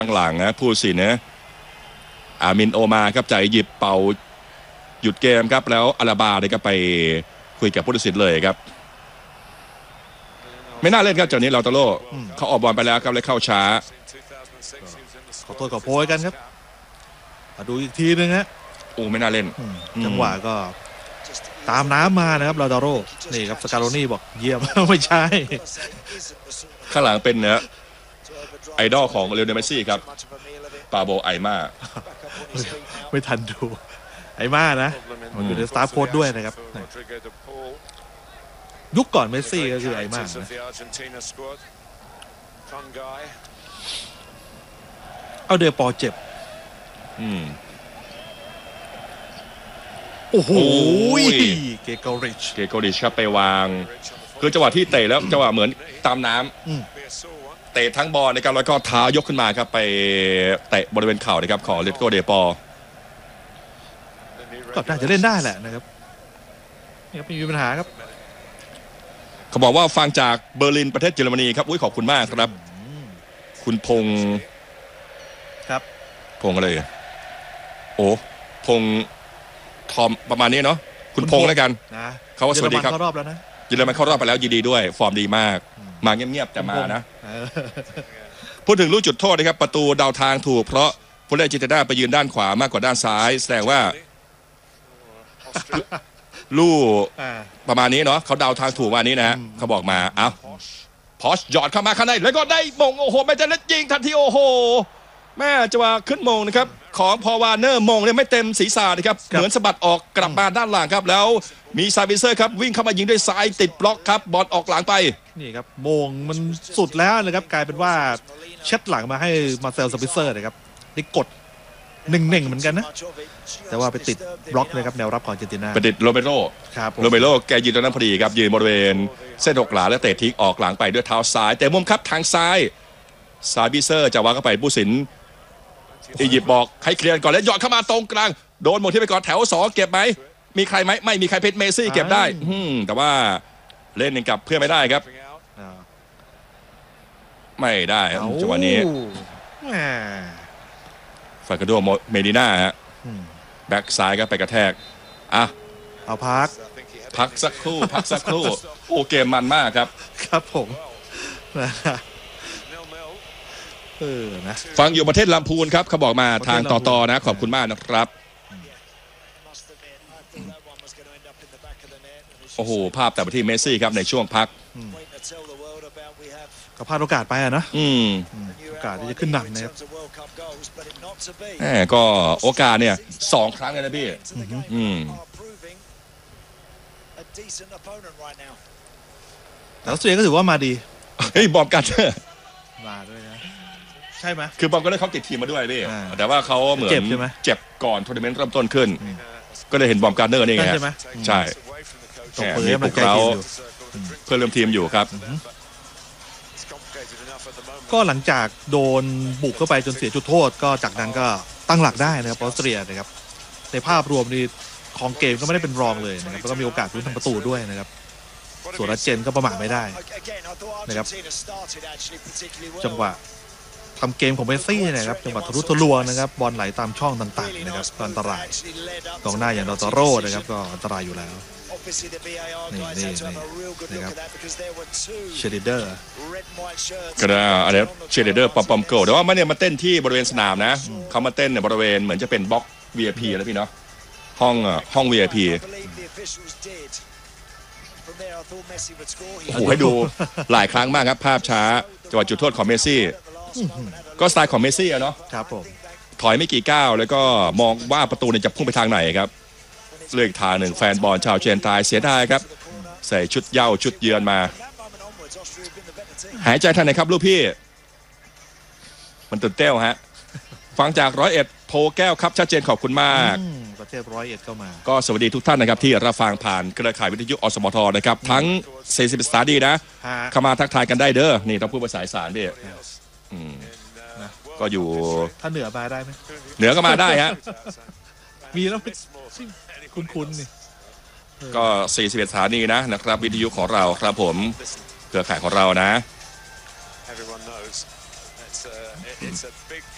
ข้างหลังนะผู้สินนะอามินโอมาครับจ่ายหยิบเป่าหยุดเกมครับแล้วอาราบาเลยก็ไปคุยกับผู้ตัดสินเลยครับไม่น่าเล่นครับจากนี้เราตโลเขาออกบอลไปแล้วครับเลยเข้าช้าขอโทษขอโพยกันครับมาดูอีกทีนึงฮะโอ้ไม่น่าเล่นจังหวะก็ตามน้ำมานะครับลาดาโรนี่ครับสกาโรนี่บอกเยี่ยม ไม่ใช่ข้างหลังเป็นนะไอดอลของเรอัลเมสซี่ครับปาโบไอม่าไม่ทันดูไอม่านะมันอยู่ในสตาร์โค้ดด้วยนะครับยุคก่อนเมสซี่ก็คือไอม่านะเอาเดปอเจ็บโอ้โหเกโกริชครับไปวางคือจังหวะที่เตะแล้วจังหวะเหมือนตามน้ำเตะทั้งบอลนะครับแล้วก็เท้ายกขึ้นมาครับไปเตะบริเวณเข่านะครับของเลโกเดปอก็น่าจะเล่นได้แหละนะครับนี่ครับไม่มีปัญหาครับเขาบอกว่าฟังจากเบอร์ลินประเทศเยอรมนีครับอุ้ยขอบคุณมากครับคุณพงครับพงอะไรโอ้พงทอมประมาณนี้เนาะคุณพงแล้วกันเขาว่าสวัสดีครับเข้ารอบแล้วนะเยอรมันเข้ารอบไปแล้วยินดีด้วยฟอร์มดีมากมาเงียบๆแต่มานะพูดถึงลูกจุดโทษนะครับประตูเดาทางถูกเพราะผู้เล่นอาร์เจนตินาไปยืนด้านขวามากกว่าด้านซ้ายแสดงว่าลูกประมาณนี้เนาะเขาเดาทางถูกว่านี้นะเขาบอกมาเอ้าพอชหยอดเข้ามาข้างในแล้วก็ได้มงโอ้โหไม่จะเล่นยิงทันทีโอ้โหแม่จะว่าขึ้นมงนะครับของพอวาเนอร์มงเนี่ยไม่เต็มศีรษะนะครับเหมือนสะบัดออกกลับมาด้านหลังครับแล้วมีซาบิเซอร์ครับวิ่งเข้ามายิงด้วยซ้ายติดบล็อกครับบอลออกหลังไปนี่ครับมงมันสุดแล้วนะครับกลายเป็นว่าเช็ดหลังมาให้มาเซลซาบิเซอร์นะครับได้กดหนึ่งเหมือนกันนะแต่ว่าไปติดบล็อกเลยครับแนวรับของอาร์เจนตินาไปติดโรเบโรแกยืนตรงนั้นพอดีครับยืนบริเวณเส้นหกหลาแล้วเตะทิ้งออกหลังไปด้วยเท้าซ้ายแต่มุมครับทางซ้ายซาบิเซอร์จะวางเข้าไปผู้สินอียิปต์บอกให้เคลียร์ก่อนแล้วหยอดเข้ามาตรงกลางโดนหมดที่ไปก่อนแถว2เก็บไหมมีใครไหมไม่มีใครเพชรเมซี่เก็บได้แต่ว่าเล่นกับเพื่อนไม่ได้ครับไม่ได้จังหวะนี้ฟาคาโดเมดิน่าฮะแบ็กซ้ายก็ไปกระแทกเอาพักสักครู่โอ้เกมมันมากครับครับผมนะฟังอยู่ประเทศลำพูนครับเขาบอกมาทางต่อนะขอบคุณมากนะครับโอ้โหภาพแต่ไปที่เมสซี่ครับในช่วงพักก็พลาดโอกาสไปนะโอกาสที่จะขึ้นนำนะครับก็โอกาสเนี่ย2 ครั้งเลยนะพี่แต่ออสเตรเลียก็ถือว่ามาดีเฮ้ยบอมกันมาด้วยนะใช่ไหมคือบอมก็ได้เขาติดทีมมาด้วยพี่แต่ว่าเขาเหมือนเจ็บก่อนทัวร์นาเมนต์เริ่มต้นขึ้นก็เลยเห็นบอมการเนอร์นี่ไงใช่มีพวกเราเพื่อนร่วมทีมอยู่ครับก็หลังจากโดนบุกเข้าไปจนเสียจุดโทษก็จากนั้นก็ตั้งหลักได้นะครับออสเตรเลียนะครับในภาพรวมนี่ของเกมก็ไม่ได้เป็นรองเลยนะครับแล้วก็มีโอกาสลุ้นทำประตูด้วยนะครับส่วนรัสเจนก็ประมาทไม่ได้นะครับจังหวะทำเกมของเมสซี่นะครับจังหวะทะลุทะลวงนะครับบอลไหลตามช่องต่างๆนะครับอันตรายกองหน้าอย่างดอตโร่นะครับก็อันตรายอยู่แล้วนี่นะครับเชเดอร์ก็ได้อะไรเชเดอร์ปอมโกแต่ว่ามันเนี่ยมาเต้นที่บริเวณสนามนะเขามาเต้นในบริเวณเหมือนจะเป็นบล็อก VIP แล้วพี่เนาะห้อง VIP โอ้โหให้ดูหลายครั้งมากครับภาพช้าจังหวะจุดโทษของเมสซี่ก็สไตล์ของเมสซี่เนาะครับผมถอยไม่กี่ก้าวแล้วก็มองว่าประตูเนี่ยจะพุ่งไปทางไหนครับเลือกทางหนึ่งแฟนบอลชาวเชียงรายเสียดายครับใส่ชุดเย้าชุดเยือนมาหายใจทันไหนครับลูกพี่มันตื่นเต้นฮะฟังจาก101โพแก้วครับชัดเจนขอบคุณมากประเทศ101เข้ามาก็สวัสดีทุกท่านนะครับที่รับฟังผ่านเครือข่ายวิทยุอสมทนะครับทั้ง40สถานีนะเข้ามาทักทายกันได้เด้อนี่ต้องพูดภาษาอีสานดิก็อยู่ถ้าเหนือมาได้ไหมเหนือก็มาได้ฮะมีแล้วคุ้นๆนี่ก็41สถานีนะครับวิทยุของเราครับผมเครือข่ายของเรานะ